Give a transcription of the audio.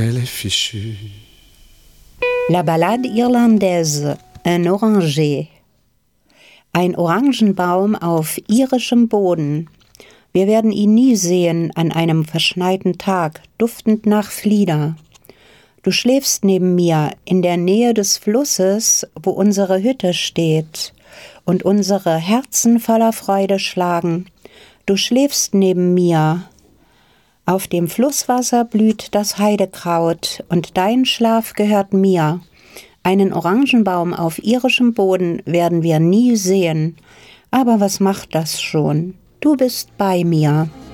Elle est fichue. La Ballade Irlandaise, un Oranger. Ein Orangenbaum auf irischem Boden. Wir werden ihn nie sehen an einem verschneiten Tag, duftend nach Flieder. Du schläfst neben mir in der Nähe des Flusses, wo unsere Hütte steht und unsere Herzen voller Freude schlagen. Du schläfst neben mir. Auf dem Flusswasser blüht das Heidekraut und dein Schlaf gehört mir. Einen Orangenbaum auf irischem Boden werden wir nie sehen. Aber was macht das schon? Du bist bei mir.